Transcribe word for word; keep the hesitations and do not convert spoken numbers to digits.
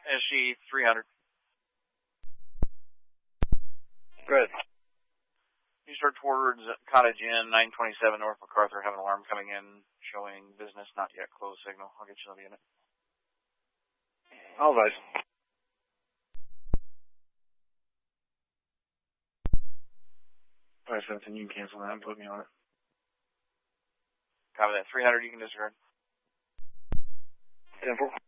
S G three hundred. Good. You start towards Cottage Inn, nine twenty-seven North MacArthur. Have an alarm coming in showing business not yet closed signal. I'll get you on the unit. All right. five seventeen, you can cancel that and put me on it. Copy that. three hundred, you can disregard. ten four.